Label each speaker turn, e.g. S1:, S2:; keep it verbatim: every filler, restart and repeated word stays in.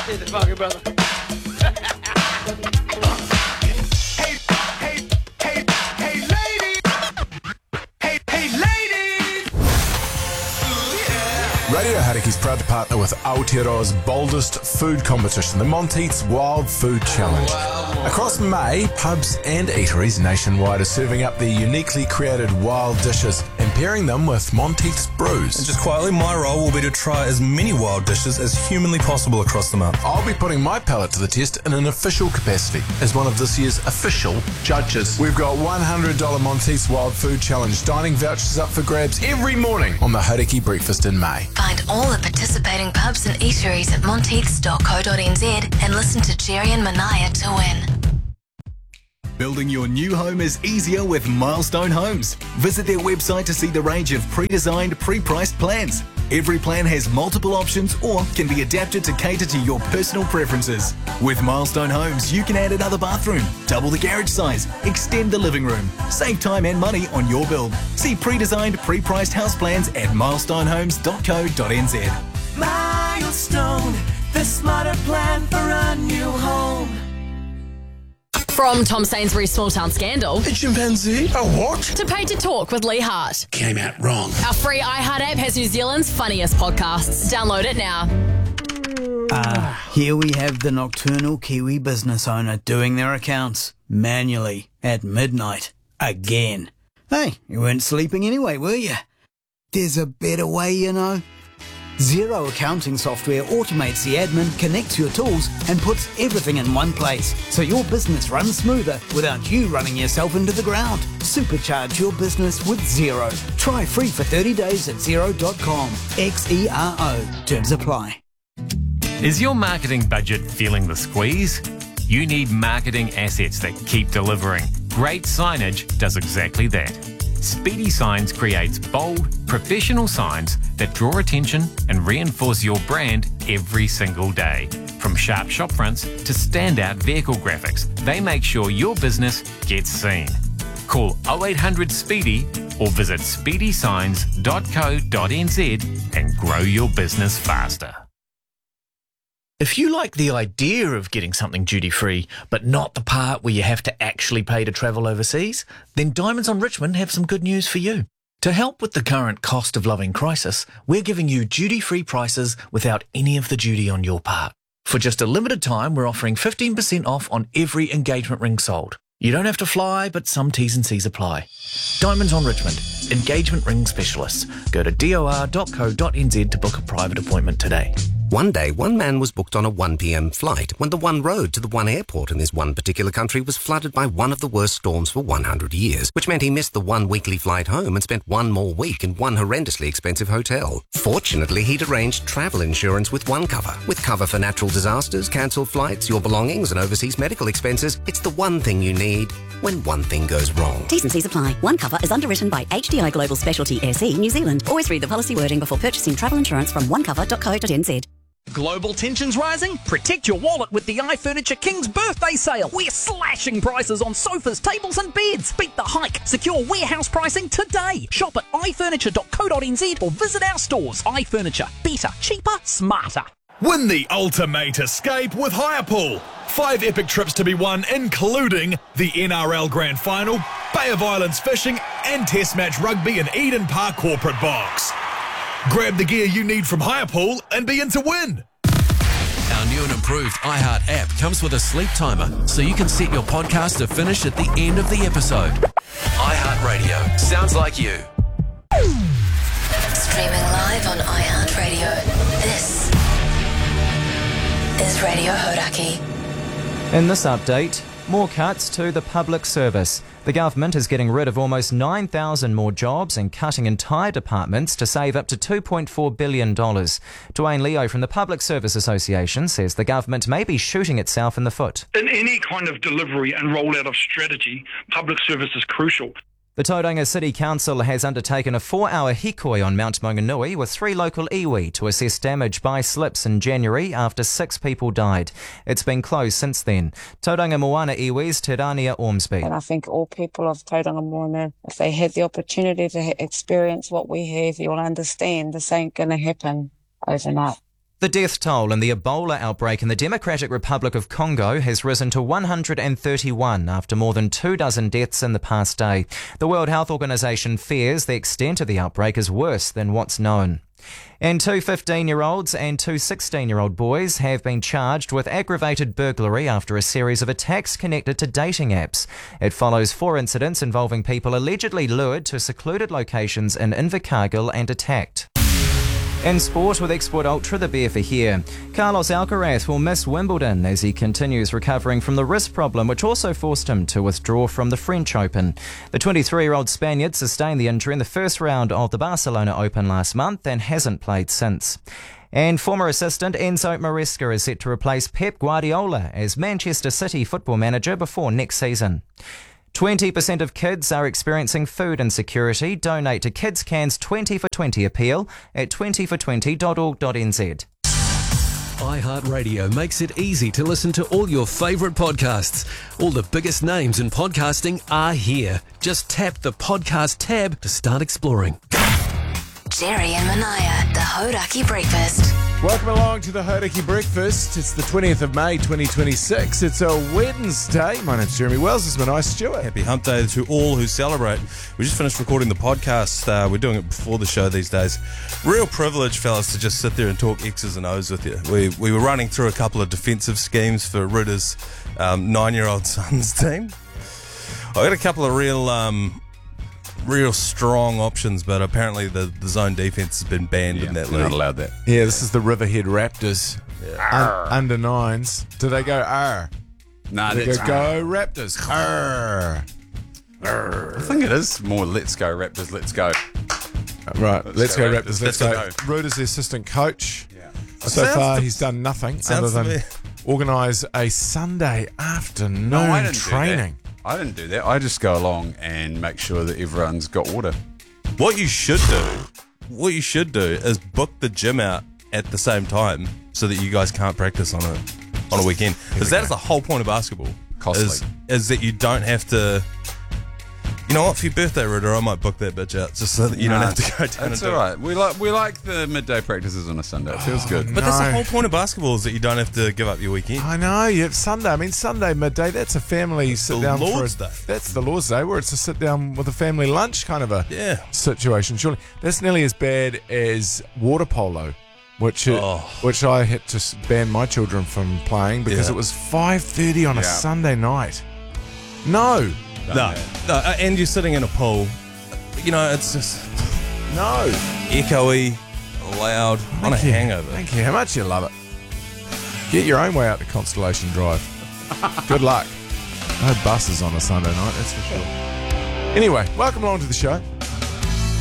S1: Hit the fucking brother. Hey, hey, hey, hey, ladies. Hey, hey, ladies. Ooh, yeah.
S2: Radio Hauraki is proud to partner with Aotearoa's boldest food competition, the Monteith's Wild Food Challenge. Across May, pubs and eateries nationwide are serving up their uniquely created wild dishes and pairing them with Monteith's brews.
S3: And just quietly, my role will be to try as many wild dishes as humanly possible across the month.
S2: I'll be putting my palate to the test in an official capacity as one of this year's official judges. We've got one hundred dollars Monteith's Wild Food Challenge dining vouchers up for grabs every morning on the Hauraki Breakfast in May.
S4: Find all the participating pubs and eateries at monteiths dot co dot n z and listen to Jerry and Manaya to win.
S5: Building your new home is easier with Milestone Homes. Visit their website to see the range of pre-designed, pre-priced plans. Every plan has multiple options or can be adapted to cater to your personal preferences. With Milestone Homes, you can add another bathroom, double the garage size, extend the living room, save time and money on your build. See pre-designed, pre-priced house plans at milestone homes dot co dot n z.
S6: Milestone, the smarter plan for a new home.
S7: From Tom Sainsbury's Small Town Scandal
S3: A chimpanzee? A what?
S7: to Paid to Talk with Lee Hart.
S8: Came out wrong.
S7: Our free iHeart app has New Zealand's funniest podcasts. Download it now.
S9: Ah, here we have the nocturnal Kiwi business owner doing their accounts manually at midnight again. Hey, you weren't sleeping anyway, were you? There's a better way, you know. Xero accounting software automates the admin, connects your tools, and puts everything in one place, so your business runs smoother without you running yourself into the ground. Supercharge your business with Xero. Try free for thirty days at xero dot com. X E R O. Terms apply.
S10: Is your marketing budget feeling the squeeze? You need marketing assets that keep delivering. Great Signage does exactly that. Speedy Signs creates bold, professional signs that draw attention and reinforce your brand every single day. From sharp shop fronts to standout vehicle graphics, they make sure your business gets seen. Call oh eight hundred SPEEDY or visit speedy signs dot co dot n z and grow your business faster.
S8: If you like the idea of getting something duty-free, but not the part where you have to actually pay to travel overseas, then Diamonds on Richmond have some good news for you. To help with the current cost of living crisis, we're giving you duty-free prices without any of the duty on your part. For just a limited time, we're offering fifteen percent off on every engagement ring sold. You don't have to fly, but some T's and C's apply. Diamonds on Richmond, engagement ring specialists. Go to d o r dot co dot n z to book a private appointment today.
S11: One day, one man was booked on a one p.m. flight when the one road to the one airport in this one particular country was flooded by one of the worst storms for one hundred years, which meant he missed the one weekly flight home and spent one more week in one horrendously expensive hotel. Fortunately, he'd arranged travel insurance with OneCover. With cover for natural disasters, cancelled flights, your belongings and overseas medical expenses, it's the one thing you need when one thing goes wrong.
S12: T's and C's apply. OneCover is underwritten by H D I Global Specialty S E New Zealand. Always read the policy wording before purchasing travel insurance from one cover dot co dot n z.
S13: Global tensions rising? Protect your wallet with the iFurniture King's birthday sale. We're slashing prices on sofas, tables and beds. Beat the hike. Secure warehouse pricing today. Shop at i furniture dot co dot n z or visit our stores. iFurniture. Better, cheaper, smarter.
S14: Win the ultimate escape with Hirepool. Five epic trips to be won, including the N R L Grand Final, Bay of Islands fishing and Test Match Rugby in Eden Park Corporate Box. Grab the gear you need from Hirepool and be in to win.
S15: Our new and improved iHeart app comes with a sleep timer, so you can set your podcast to finish at the end of the episode. iHeart Radio. Sounds like you.
S4: Streaming live on iHeartRadio. This is Radio Hauraki.
S16: In this update, more cuts to the public service. The government is getting rid of almost nine thousand more jobs and cutting entire departments to save up to two point four billion dollars. Dwayne Leo from the Public Service Association says the government may be shooting itself in the foot.
S17: In any kind of delivery and rollout of strategy, public service is crucial.
S16: The Tauranga City Council has undertaken a four-hour hikoi on Mount Maunganui with three local iwi to assess damage by slips in January after six people died. It's been closed since then. Tauranga Moana iwi's Te Rania Ormsby.
S18: And I think all people of Tauranga Moana, if they have the opportunity to experience what we have, you'll understand this ain't going to happen overnight.
S16: The death toll in the Ebola outbreak in the Democratic Republic of Congo has risen to one hundred thirty-one after more than two dozen deaths in the past day. The World Health Organization fears the extent of the outbreak is worse than what's known. And two fifteen-year-olds and two sixteen-year-old boys have been charged with aggravated burglary after a series of attacks connected to dating apps. It follows four incidents involving people allegedly lured to secluded locations in Invercargill and attacked. In sport with Export Ultra, the beer for here. Carlos Alcaraz will miss Wimbledon as he continues recovering from the wrist problem, which also forced him to withdraw from the French Open. The twenty-three-year-old Spaniard sustained the injury in the first round of the Barcelona Open last month and hasn't played since. And former assistant Enzo Maresca is set to replace Pep Guardiola as Manchester City football manager before next season. twenty percent of kids are experiencing food insecurity. Donate to Kids Can's twenty for twenty appeal at twenty for twenty dot org dot n z.
S15: iHeartRadio makes it easy to listen to all your favourite podcasts. All the biggest names in podcasting are here. Just tap the podcast tab to start exploring.
S4: Jerry and Manaya, the Hodaki Breakfast.
S2: Welcome along to the Hodaki Breakfast. It's the twentieth of May twenty twenty-six. It's a Wednesday. My name's Jeremy Wells. This is Manaya Stewart.
S3: Happy Hump Day to all who celebrate. We just finished recording the podcast. Uh, we're doing it before the show these days. Real privilege, fellas, to just sit there and talk X's and O's with you. We we were running through a couple of defensive schemes for Ruta's um, nine-year-old son's team. I got a couple of real... Um, real strong options, but apparently the, the zone defense has been banned yeah, in that league.
S19: Not allowed that.
S2: Yeah, this is the Riverhead Raptors. Yeah. Un- under nines. Do they go R?
S19: Nah,
S2: they
S19: that's
S2: go, go Raptors. Arr.
S19: Arr. I think it is more let's go Raptors, let's go.
S2: Right, let's, let's go, go Raptors,
S19: Raptors,
S2: let's, let's go. Ruta's the assistant coach. Yeah. So
S3: sounds
S2: far,
S3: to,
S2: he's done nothing other than organise a Sunday afternoon
S19: no, I didn't
S2: training.
S19: Do that. I didn't do that. I just go along and make sure that everyone's got water.
S3: What you should do, what you should do is book the gym out at the same time so that you guys can't practice on a on a weekend. Because that is the whole point of basketball.
S19: Costly.
S3: Is, is that you don't have to. You know what? For your birthday, Ruta, I might book that bitch out just so that you nah, don't have to go down.
S19: That's
S3: and
S19: all right. We like we like the midday practices on a Sunday. It feels
S2: oh,
S19: good.
S3: But
S2: no.
S3: that's the whole point of basketball is that you don't have to give up your weekend.
S2: I know. You have Sunday. I mean, Sunday midday. That's a family
S3: it's
S2: sit
S3: the
S2: down
S3: Lord's
S2: for a,
S3: Day.
S2: That's the Lord's Day, where it's a sit down with a family lunch kind of a
S3: yeah.
S2: situation. Surely that's nearly as bad as water polo, which it,
S3: oh.
S2: which I had to ban my children from playing because
S3: yeah.
S2: it was five thirty on
S19: yeah.
S2: a Sunday night. No.
S3: No, no, and you're sitting in a pool. You know, it's just
S2: no
S3: echoey, loud,
S2: Thank
S3: on a
S2: you.
S3: hangover.
S2: Thank you. How much you love it? Get your own way out to Constellation Drive. Good luck. No buses on a Sunday night, that's for sure. Anyway, welcome along to the show.